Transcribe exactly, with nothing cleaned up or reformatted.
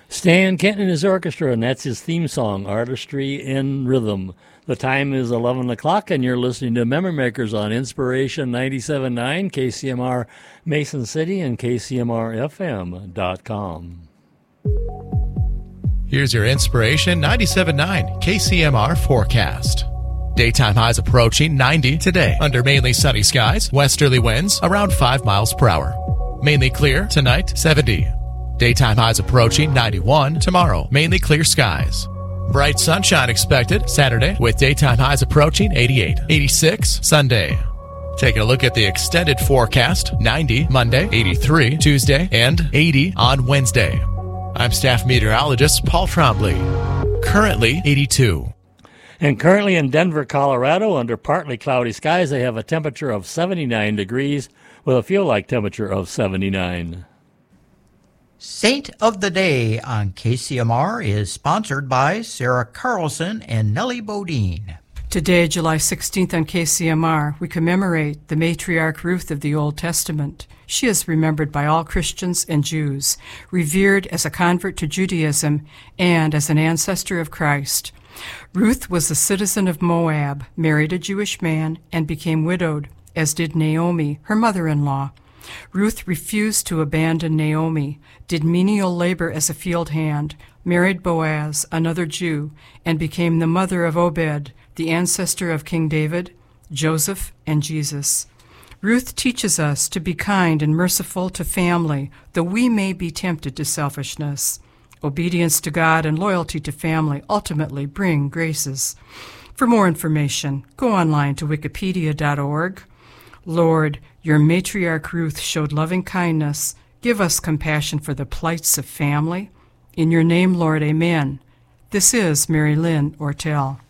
Stan Kenton and his orchestra, and that's his theme song, Artistry in Rhythm. The time is eleven o'clock, and you're listening to Memory Makers on Inspiration ninety-seven point nine, K C M R Mason City, and K C M R F M dot com. Here's your Inspiration ninety-seven point nine K C M R forecast. Daytime highs approaching ninety today under mainly sunny skies, westerly winds around five miles per hour. Mainly clear tonight, seventy. Daytime highs approaching ninety-one tomorrow, mainly clear skies. Bright sunshine expected Saturday with daytime highs approaching eighty-eight. eighty-six Sunday. Taking a look at the extended forecast, ninety Monday, eighty-three Tuesday, and eighty on Wednesday. I'm staff meteorologist Paul Trombley. Currently eighty-two. And currently in Denver, Colorado, under partly cloudy skies, they have a temperature of seventy-nine degrees with a feel-like temperature of seventy-nine. Saint of the Day on K C M R is sponsored by Sarah Carlson and Nellie Bodine. Today, July sixteenth on K C M R, we commemorate the matriarch Ruth of the Old Testament. She is remembered by all Christians and Jews, revered as a convert to Judaism and as an ancestor of Christ. Ruth was a citizen of Moab, married a Jewish man, and became widowed, as did Naomi, her mother-in-law. Ruth refused to abandon Naomi, did menial labor as a field hand, married Boaz, another Jew, and became the mother of Obed, the ancestor of King David, Joseph, and Jesus. Ruth teaches us to be kind and merciful to family, though we may be tempted to selfishness. Obedience to God and loyalty to family ultimately bring graces. For more information, go online to wikipedia dot org. Lord, your matriarch Ruth showed loving kindness. Give us compassion for the plights of family. In your name, Lord, amen. This is Mary Lynn Ortel.